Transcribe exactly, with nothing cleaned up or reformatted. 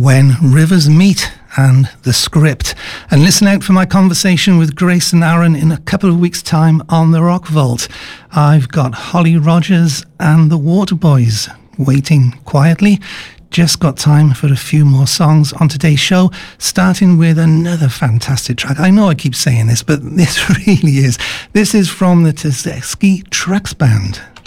When Rivers Meet and The Script. And listen out for my conversation with Grace and Aaron in a couple of weeks' time on the Rock Vault. I've got Holly Rogers and the Waterboys waiting quietly. Just got time for a few more songs on today's show, starting with another fantastic track. I know I keep saying this, but this really is. This is from the Tedeschi Trucks Band.